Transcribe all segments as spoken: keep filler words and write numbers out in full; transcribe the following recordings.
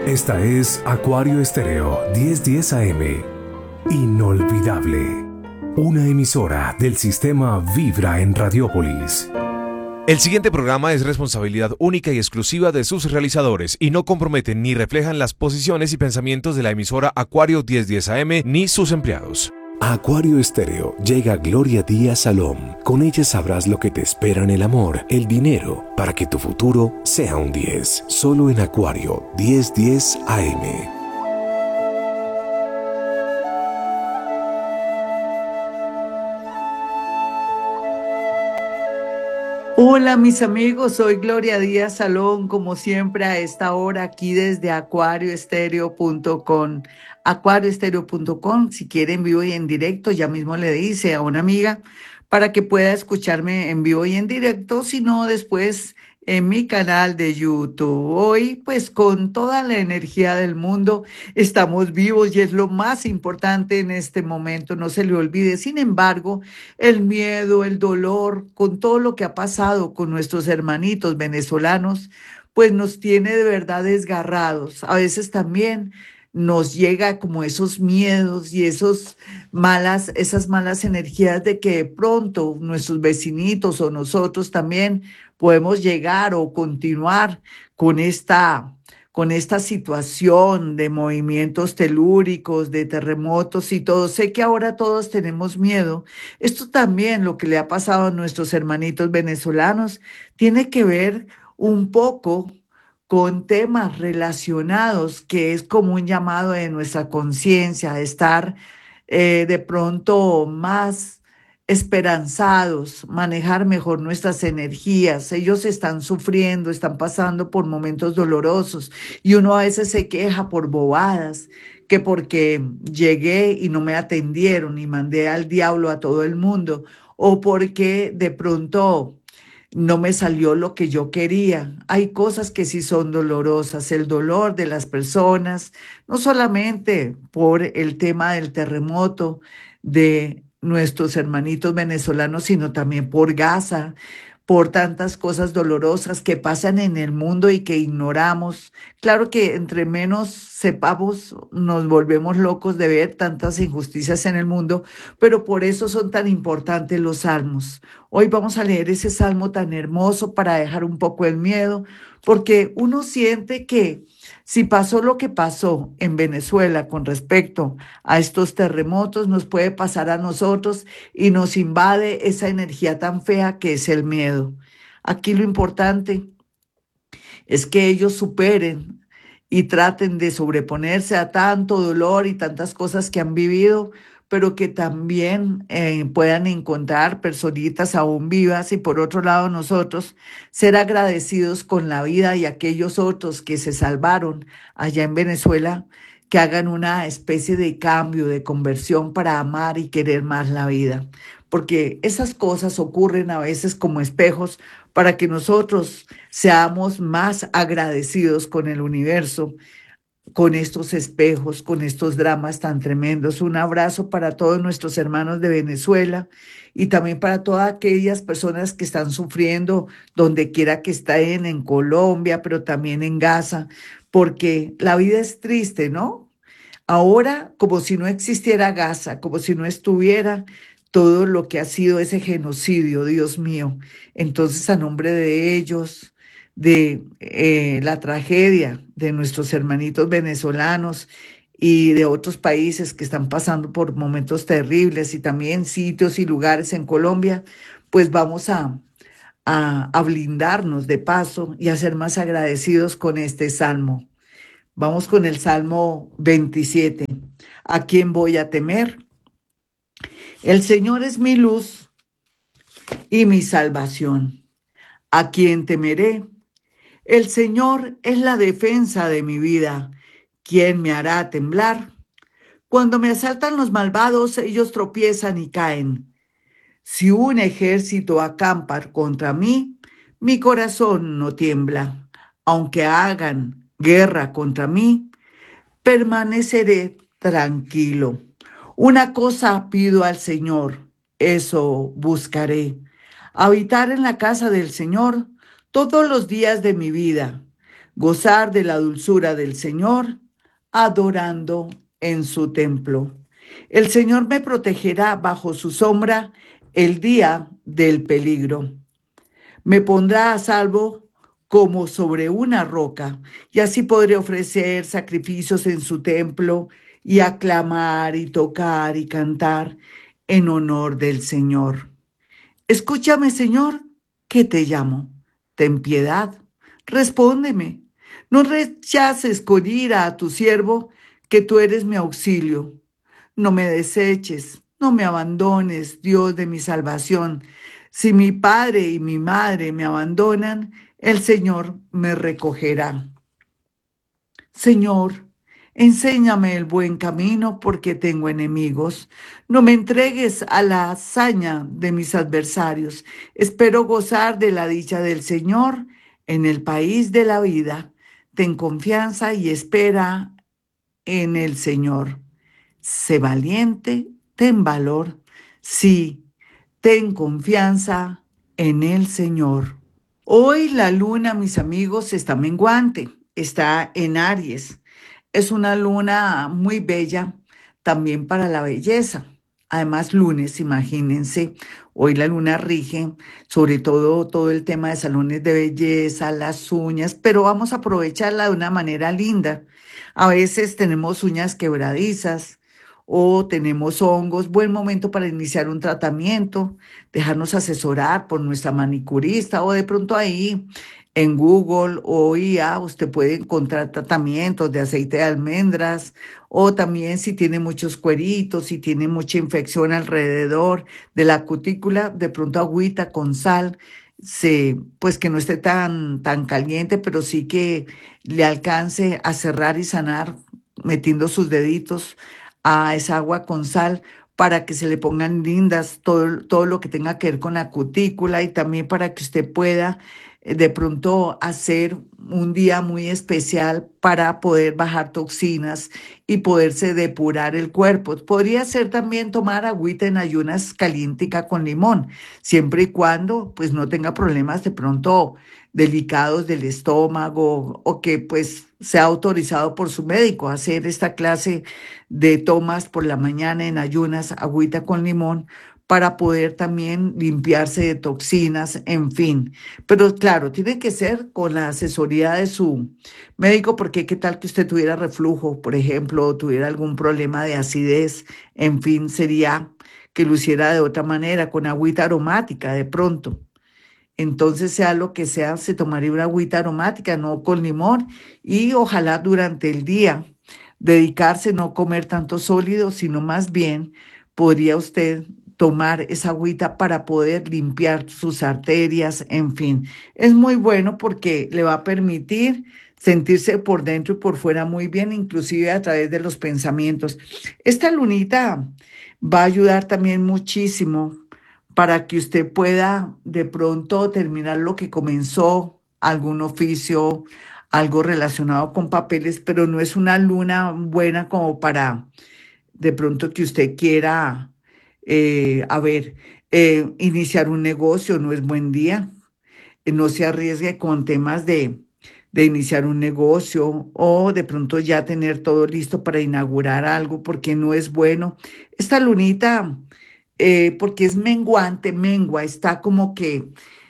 Esta es Acuario Estéreo diez diez A M. Inolvidable. Una emisora del sistema Vibra en Radiópolis. El siguiente programa es responsabilidad única y exclusiva de sus realizadores y no comprometen ni reflejan las posiciones y pensamientos de la emisora Acuario diez diez A M ni sus empleados. A Acuario Estéreo llega Gloria Díaz Salom. Con ella sabrás lo que te espera en el amor, el dinero, para que tu futuro sea un diez. Solo en Acuario diez diez A M. Hola mis amigos, soy Gloria Díaz Salón, como siempre a esta hora aquí desde acuario estéreo punto com. acuario estéreo punto com, si quiere en vivo y en directo, ya mismo le dice a una amiga para que pueda escucharme en vivo y en directo, si no después en mi canal de YouTube. Hoy pues con toda la energía del mundo estamos vivos y es lo más importante en este momento, no se le olvide. Sin embargo, el miedo, el dolor, con todo lo que ha pasado con nuestros hermanitos venezolanos, pues nos tiene de verdad desgarrados. A veces también nos llega como esos miedos y esos malas, esas malas energías de que de pronto nuestros vecinitos o nosotros también podemos llegar o continuar con esta, con esta situación de movimientos telúricos, de terremotos y todo. Sé que ahora todos tenemos miedo. Esto también, lo que le ha pasado a nuestros hermanitos venezolanos, tiene que ver un poco con temas relacionados, que es como un llamado de nuestra conciencia, a estar eh, de pronto más esperanzados, manejar mejor nuestras energías. Ellos están sufriendo, están pasando por momentos dolorosos y uno a veces se queja por bobadas, que porque llegué y no me atendieron y mandé al diablo a todo el mundo, o porque de pronto no me salió lo que yo quería. Hay cosas que sí son dolorosas, el dolor de las personas, no solamente por el tema del terremoto de nuestros hermanitos venezolanos, sino también por Gaza, por tantas cosas dolorosas que pasan en el mundo y que ignoramos. Claro que entre menos sepamos, nos volvemos locos de ver tantas injusticias en el mundo, pero por eso son tan importantes los salmos. Hoy vamos a leer ese salmo tan hermoso para dejar un poco el miedo, porque uno siente que si pasó lo que pasó en Venezuela con respecto a estos terremotos, nos puede pasar a nosotros y nos invade esa energía tan fea que es el miedo. Aquí lo importante es que ellos superen y traten de sobreponerse a tanto dolor y tantas cosas que han vivido, pero que también eh, puedan encontrar personitas aún vivas y por otro lado nosotros ser agradecidos con la vida y aquellos otros que se salvaron allá en Venezuela, que hagan una especie de cambio, de conversión para amar y querer más la vida, porque esas cosas ocurren a veces como espejos para que nosotros seamos más agradecidos con el universo, con estos espejos, con estos dramas tan tremendos. Un abrazo para todos nuestros hermanos de Venezuela y también para todas aquellas personas que están sufriendo donde quiera que estén, en Colombia, pero también en Gaza, porque la vida es triste, ¿no? Ahora, como si no existiera Gaza, como si no estuviera todo lo que ha sido ese genocidio, Dios mío. Entonces, a nombre de ellos, de eh, la tragedia de nuestros hermanitos venezolanos y de otros países que están pasando por momentos terribles y también sitios y lugares en Colombia, pues vamos a, a, a blindarnos de paso y a ser más agradecidos con este salmo. Vamos con el Salmo veintisiete. ¿A quién voy a temer? El Señor es mi luz y mi salvación. ¿A quién temeré? El Señor es la defensa de mi vida. ¿Quién me hará temblar? Cuando me asaltan los malvados, ellos tropiezan y caen. Si un ejército acampa contra mí, mi corazón no tiembla. Aunque hagan guerra contra mí, permaneceré tranquilo. Una cosa pido al Señor, eso buscaré: habitar en la casa del Señor todos los días de mi vida, gozar de la dulzura del Señor, adorando en su templo. El Señor me protegerá bajo su sombra el día del peligro. Me pondrá a salvo como sobre una roca, y así podré ofrecer sacrificios en su templo y aclamar y tocar y cantar en honor del Señor. Escúchame, Señor, que te llamo. Ten piedad, respóndeme. No rechaces con ira a tu siervo, que tú eres mi auxilio. No me deseches, no me abandones, Dios de mi salvación. Si mi padre y mi madre me abandonan, el Señor me recogerá. Señor, enséñame el buen camino porque tengo enemigos. No me entregues a la hazaña de mis adversarios. Espero gozar de la dicha del Señor en el país de la vida. Ten confianza y espera en el Señor. Sé valiente, ten valor. Sí, ten confianza en el Señor. Hoy la luna, mis amigos, está menguante, está en Aries. Es una luna muy bella también para la belleza. Además, lunes, imagínense, hoy la luna rige sobre todo todo el tema de salones de belleza, las uñas, pero vamos a aprovecharla de una manera linda. A veces tenemos uñas quebradizas o tenemos hongos, buen momento para iniciar un tratamiento, dejarnos asesorar por nuestra manicurista o de pronto ahí en Google o I A usted puede encontrar tratamientos de aceite de almendras o también si tiene muchos cueritos, si tiene mucha infección alrededor de la cutícula, de pronto agüita con sal, se, pues que no esté tan, tan caliente, pero sí que le alcance a cerrar y sanar metiendo sus deditos a esa agua con sal para que se le pongan lindas todo, todo lo que tenga que ver con la cutícula y también para que usted pueda eh, de pronto hacer un día muy especial para poder bajar toxinas y poderse depurar el cuerpo. Podría ser también tomar agüita en ayunas calientica con limón, siempre y cuando pues no tenga problemas de pronto delicados del estómago o que pues sea autorizado por su médico a hacer esta clase de tomas por la mañana en ayunas, agüita con limón, para poder también limpiarse de toxinas, en fin. Pero claro, tiene que ser con la asesoría de su médico, porque qué tal que usted tuviera reflujo, por ejemplo, o tuviera algún problema de acidez, en fin, sería que lo hiciera de otra manera, con agüita aromática de pronto. Entonces, sea lo que sea, se tomaría una agüita aromática, no con limón, y ojalá durante el día dedicarse, no comer tanto sólido, sino más bien podría usted tomar esa agüita para poder limpiar sus arterias, en fin. Es muy bueno porque le va a permitir sentirse por dentro y por fuera muy bien, inclusive a través de los pensamientos. Esta lunita va a ayudar también muchísimo para que usted pueda de pronto terminar lo que comenzó, algún oficio, algo relacionado con papeles, pero no es una luna buena como para de pronto que usted quiera, eh, a ver, eh, iniciar un negocio, no es buen día. Eh, No se arriesgue con temas de, de iniciar un negocio o de pronto ya tener todo listo para inaugurar algo, porque no es bueno. Esta lunita, eh, porque es menguante, mengua, está como que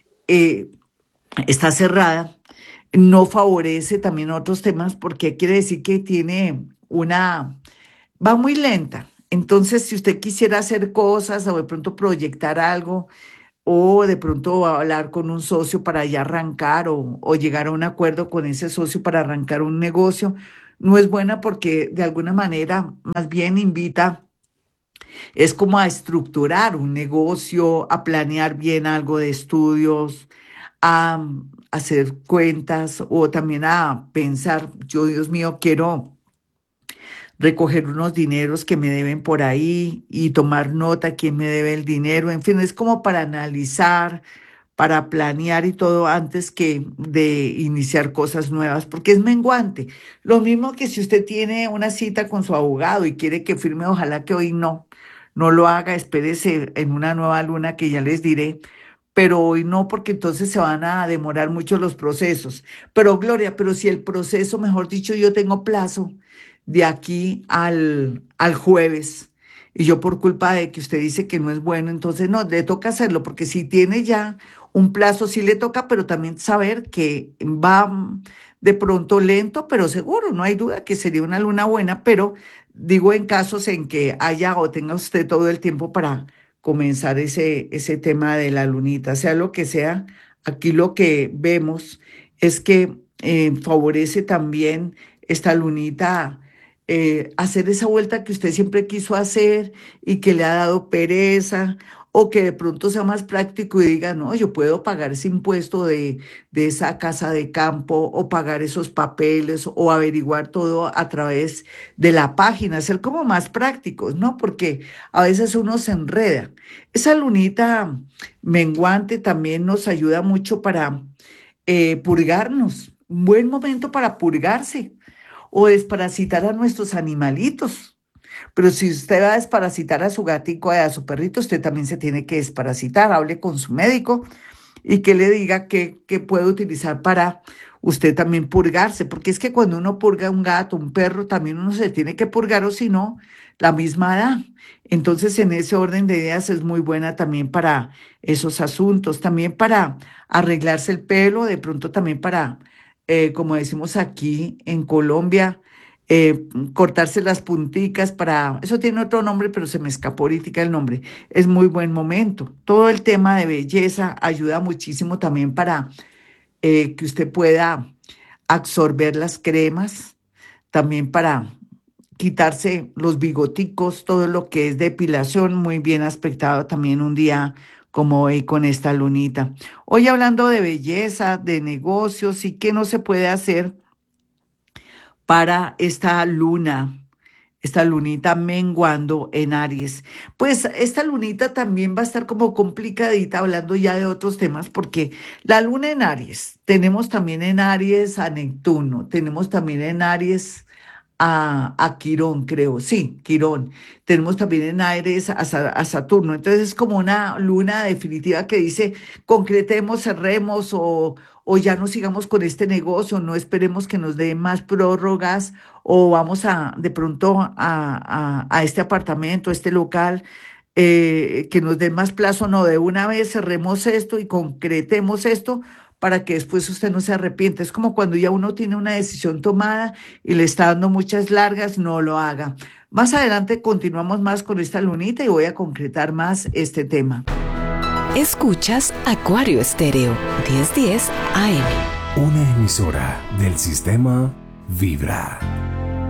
eh, está cerrada, no favorece también otros temas porque quiere decir que tiene una, va muy lenta. Entonces, si usted quisiera hacer cosas o de pronto proyectar algo o de pronto hablar con un socio para ya arrancar o, o llegar a un acuerdo con ese socio para arrancar un negocio, no es buena porque de alguna manera más bien invita, es como a estructurar un negocio, a planear bien algo de estudios, a mm, hacer cuentas o también a pensar, yo Dios mío, quiero recoger unos dineros que me deben por ahí y tomar nota quién me debe el dinero. En fin, es como para analizar, para planear y todo antes que de iniciar cosas nuevas, porque es menguante. Lo mismo que si usted tiene una cita con su abogado y quiere que firme, ojalá que hoy no, no lo haga, espérese en una nueva luna que ya les diré, pero hoy no, porque entonces se van a demorar mucho los procesos. Pero Gloria, pero si el proceso, mejor dicho, yo tengo plazo de aquí al, al jueves, y yo por culpa de que usted dice que no es bueno, entonces no, le toca hacerlo, porque si tiene ya un plazo, sí le toca, pero también saber que va mm, de pronto lento, pero seguro, no hay duda que sería una luna buena, pero digo en casos en que haya o tenga usted todo el tiempo para comenzar ese, ese tema de la lunita, sea lo que sea, aquí lo que vemos es que eh, favorece también esta lunita eh, hacer esa vuelta que usted siempre quiso hacer y que le ha dado pereza, o que de pronto sea más práctico y diga, no, yo puedo pagar ese impuesto de, de esa casa de campo o pagar esos papeles o averiguar todo a través de la página, ser como más prácticos, ¿no? Porque a veces uno se enreda. Esa lunita menguante también nos ayuda mucho para eh, purgarnos, un buen momento para purgarse o desparasitar a nuestros animalitos. Pero si usted va a desparasitar a su gatico, a su perrito, usted también se tiene que desparasitar. Hable con su médico y que le diga qué qué puede utilizar para usted también purgarse. Porque es que cuando uno purga un gato, un perro, también uno se tiene que purgar o si no, la misma edad. Entonces, en ese orden de ideas es muy buena también para esos asuntos, también para arreglarse el pelo, de pronto también para, eh, como decimos aquí en Colombia, eh, cortarse las punticas para, eso tiene otro nombre, pero se me escapó ahorita el nombre. Es muy buen momento. Todo el tema de belleza ayuda muchísimo también para eh, que usted pueda absorber las cremas, también para quitarse los bigoticos, todo lo que es depilación, muy bien aspectado también un día como hoy con esta lunita. Hoy hablando de belleza, de negocios y qué no se puede hacer para esta luna, esta lunita menguando en Aries. Pues esta lunita también va a estar como complicadita, hablando ya de otros temas, porque la luna en Aries, tenemos también en Aries a Neptuno, tenemos también en Aries a, a Quirón, creo, sí, Quirón. Tenemos también en Aries a, Sa- a Saturno. Entonces es como una luna definitiva que dice, concretemos, cerremos o, o ya no sigamos con este negocio, no esperemos que nos den más prórrogas o vamos a de pronto a, a, a este apartamento, a este local, eh, que nos den más plazo, no, de una vez cerremos esto y concretemos esto para que después usted no se arrepienta. Es como cuando ya uno tiene una decisión tomada y le está dando muchas largas, no lo haga. Más adelante continuamos más con esta lunita y voy a concretar más este tema. Escuchas Acuario Estéreo, diez diez A M. Una emisora del sistema Vibra.